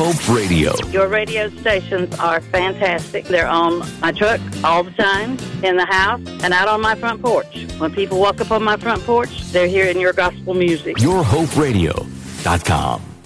Hope Radio. Your radio stations are fantastic. They're on my truck all the time, in the house, and out on my front porch. When people walk up on my front porch, they're hearing your gospel music. YourHopeRadio.com.